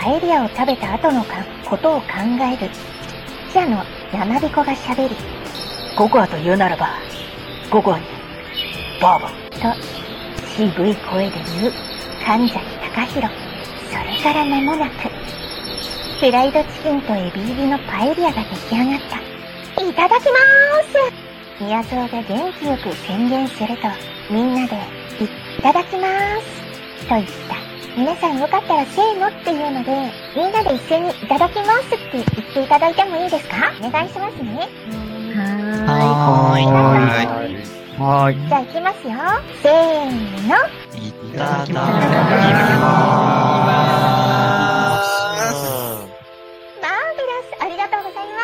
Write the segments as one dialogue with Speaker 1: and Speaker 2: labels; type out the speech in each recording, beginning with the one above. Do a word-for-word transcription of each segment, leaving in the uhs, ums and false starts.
Speaker 1: パエリアを食べた後のかことを考える。記者の山彦が喋り、
Speaker 2: ココアと言うならば、ココアに、バーボン。
Speaker 1: と、渋い声で言う、神崎隆弘。それから間もなく、フライドチキンとエビ入りのパエリアが出来上がった。いただきまーす。宮蔵が元気よく宣言すると、みんなで、いただきまーす。と言った。皆さんよかったらせーのっていうので、みんなで一緒にいただきますって言っていただいてもいいですか？お願いしますね。
Speaker 3: はーい。
Speaker 4: はーい。
Speaker 3: はーい。
Speaker 1: じゃあ行きますよ。せーの。
Speaker 4: いただきま
Speaker 1: マーベラス、ありがとうございます。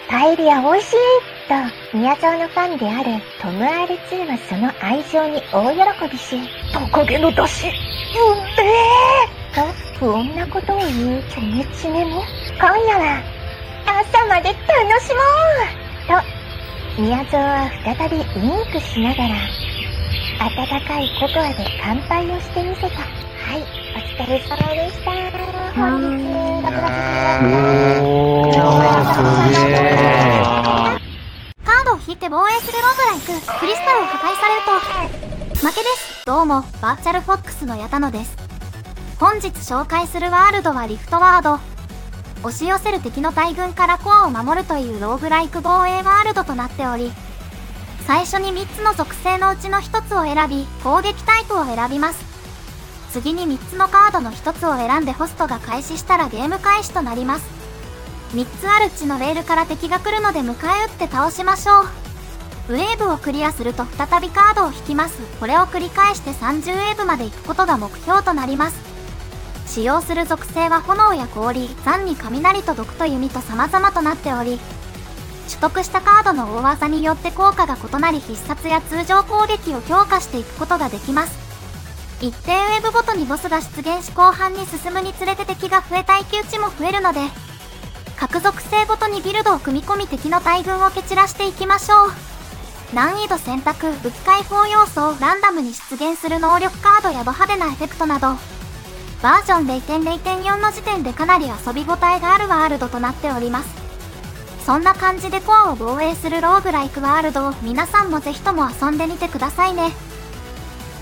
Speaker 1: パエリア美味しいと、宮沢のファンであるトム アールツー はその愛情に大喜びし、
Speaker 2: トカゲの出汁、
Speaker 1: うんめーと不穏なことを言うチョメチメも、今夜は朝まで楽しもうと、宮沢は再びウインクしながら、温かいココアで乾杯をしてみせた。はい、お疲れ様でした。本日、ろくがつ
Speaker 3: おー、すげー。
Speaker 5: カードを引いて防衛するローグライク、クリスタルを破壊されると、負けです。どうも、バーチャルフォックスの矢田野です。本日紹介するワールドはリフトワード。押し寄せる敵の大軍からコアを守るというローグライク防衛ワールドとなっており、最初にみっつの属性のうちのひとつを選び、攻撃タイプを選びます。次にみっつのカードのひとつを選んでホストが開始したらゲーム開始となります。みっつあるうちのレールから敵が来るので迎え撃って倒しましょう。ウェーブをクリアすると再びカードを引きます。これを繰り返してさんじゅうウェーブまで行くことが目標となります。使用する属性は炎や氷、残に雷と毒と弓と様々となっており、取得したカードの大技によって効果が異なり必殺や通常攻撃を強化していくことができます。一定ウェーブごとにボスが出現し後半に進むにつれて敵が増え耐久値も増えるので、各属性ごとにビルドを組み込み敵の大軍を蹴散らしていきましょう。難易度選択、武器解放要素をランダムに出現する能力カードやド派手なエフェクトなど、バージョン れいてんれいてんよん の時点でかなり遊び応えがあるワールドとなっております。そんな感じでコアを防衛するローグライクワールドを皆さんもぜひとも遊んでみてくださいね。